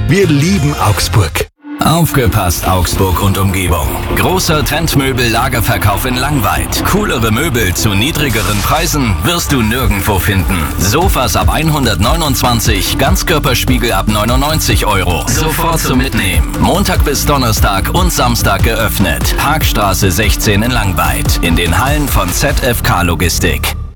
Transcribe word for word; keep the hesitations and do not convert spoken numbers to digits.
Wir lieben Augsburg. Aufgepasst, Augsburg und Umgebung. Großer Trendmöbel-Lagerverkauf in Langweid. Coolere Möbel zu niedrigeren Preisen wirst du nirgendwo finden. Sofas ab hundertneunundzwanzig, Ganzkörperspiegel ab neunundneunzig Euro. Sofort zum Mitnehmen. Montag bis Donnerstag und Samstag geöffnet. Parkstraße sechzehn in Langweid. In den Hallen von Z F K Logistik.